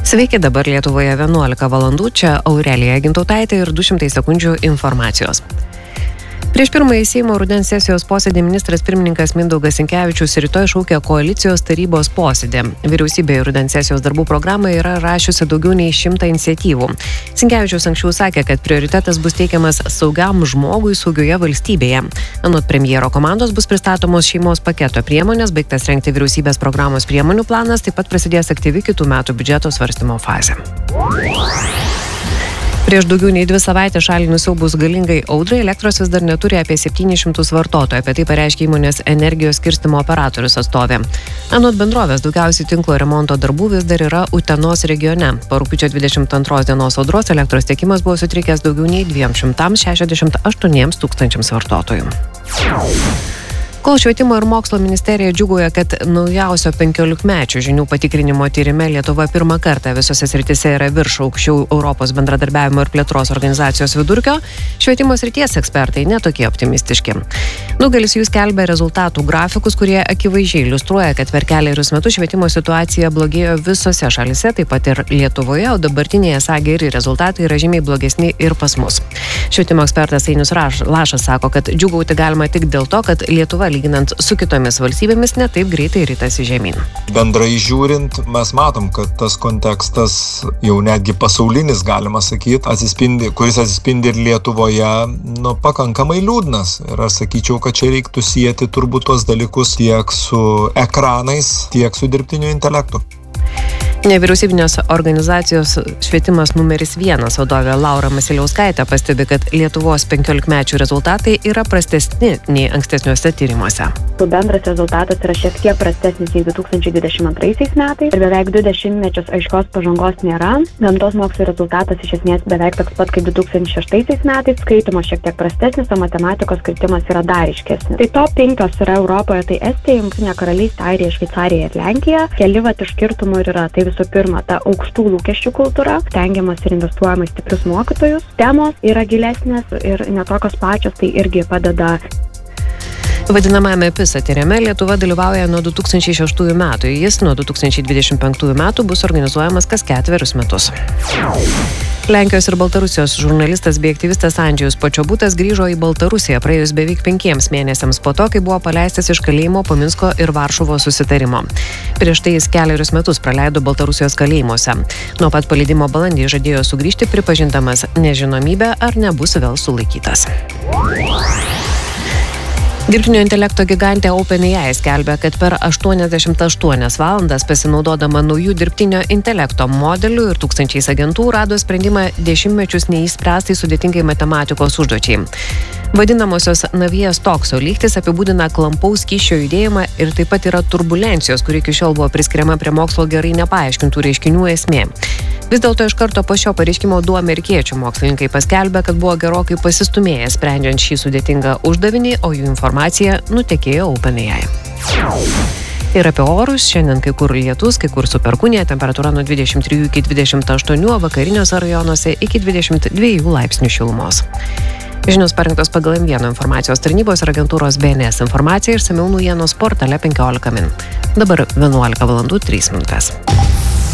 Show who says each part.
Speaker 1: Sveiki, dabar Lietuvoje 11 valandų, čia Aurelija Gintautaitė ir 200 sekundžių informacijos. Prieš pirmąjį Seimo rudens sesijos posėdį ministras pirmininkas Mindaugas Sinkevičius rytoj šaukia koalicijos tarybos posėdį. Vyriausybė rudens sesijos darbų programą yra rašiusi daugiau nei 100 iniciatyvų. Sinkevičius anksčiau sakė, kad prioritetas bus teikiamas saugiam žmogui saugioje valstybėje. Anot premjero komandos bus pristatomos šeimos paketo priemonės, baigtas rengti vyriausybės programos priemonių planas, taip pat prasidės aktyvi kitų metų biudžeto svarstymo fazė. Prieš daugiau nei 2 savaitės šalį nusiaubus galingai audrai, elektros vis dar neturi apie 700 vartotojų, apie tai pareiškė įmonės energijos skirstymo operatorius atstovė. Anot bendrovės, daugiausiai tinklo remonto darbų vis dar yra Utenos regione. Po rugpjūčio 22 dienos audros elektros tiekimas buvo sutrikęs daugiau nei 268 tūkstančiams vartotojų. Kol švietimo ir mokslo ministerija džiūgauja, kad naujausio 15-mečių žinių patikrinimo tyrime Lietuva pirmą kartą visose srityse yra aukščiau Europos bendradarbiavimo ir plėtros organizacijos vidurkio, švietimo srities ekspertai netokie optimistiški. Daugelis jų skelbia rezultatų grafikus, kurie akivaizdžiai iliustruoja, kad per kelerius metus švietimo situacija blogėjo visose šalise, taip pat ir Lietuvoje, o dabartiniai esą geri rezultatai yra žymiai blogesni ir pas mus. Švietimo ekspertas Ainius Lašas sako, kad džiūgauti galima tik dėl to, kad Lietuva lyginant su kitomis valstybėmis netaip greitai ritasi žemyn.
Speaker 2: Bendrai žiūrint, mes matom, kad tas kontekstas jau netgi pasaulinis, galima sakyti, kuris atsispindi ir Lietuvoje, pakankamai liūdnas. Ir aš sakyčiau, kad čia reiktų sieti turbūt tuos dalykus tiek su ekranais, tiek su dirbtiniu intelektu.
Speaker 1: Nevyriausybinės organizacijos švietimas numeris 1 vadovė Laura Masiliauskaitė pastebi, kad Lietuvos 15-mečių rezultatai yra prastesni nei ankstesniuose tyrimuose.
Speaker 3: Bendras rezultatas yra šiek tiek prastesnis nei 2022 metais ir beveik 20 mečius aiškios pažangos nėra. Gamtos mokslo rezultatas iš esmės beveik toks pat kaip 2006 metais, skaitimo šiek tiek prastesnis, o matematikos kritimas yra dar aiškesnis. Tai top 5 yra Europoje, tai Estija, Jungtinė Karalystė, Airija, Šveicarija ir Lenkija. Keli iš skirtumų yra, tai visų pirma, ta aukštų lūkesčių kultūra, stengiamas ir investuojama į stiprius mokytojus. Temos yra gilesnės ir netokios pačios, tai irgi padeda.
Speaker 1: Vadinamame PISA tyrime Lietuva dalyvauja nuo 2006 metų. Jis nuo 2025 metų bus organizuojamas kas 4 metus. Lenkijos ir Baltarusijos žurnalistas bei aktyvistas Andžejus Počobutas grįžo į Baltarusiją praėjus beveik 5 mėnesiams po to, kai buvo paleistas iš kalėjimo po Minsko ir Varšuvos susitarimo. Prieš tai jis 4 metus praleido Baltarusijos kalėjimuose. Nuo pat paleidimo balandį žadėjo sugrįžti, pripažindamas nežinomybę, ar nebus vėl sulaikytas. Dirbtinio intelekto gigantė OpenAI skelbia, kad per 88 valandas pasinaudodama naujų dirbtinio intelekto modelių ir tūkstančiais agentų rado sprendimą 10 mečius neįspręstai sudėtingai matematikos užduočiai. Vadinamosios Navier-Stokso lygtis apibūdina klampaus skysčio judėjimą ir taip pat yra turbulencijos, kuri iki šiol buvo priskiriama prie mokslo gerai nepaaiškintų reiškinių esmė. Vis dėlto iš karto po šio pareiškimo 2 amerikiečių mokslininkai paskelbė, kad buvo gerokai pasistumėję sprendžiant šį sudėtingą uždavinį, o jų informacija nutekėjo OpenAI. Ir apie orus, šiandien kai kur lietus, kai kur su perkūnija, temperatūra nuo 23 iki 28, o vakariniuose rajonuose iki 22 laipsnių šilumos. Žinios parinktos pagal M1 informacijos tarnybos ir agentūros BNS informaciją ir išsamiau naujienos portale 15 min. Dabar 11 valandų 3 minutės.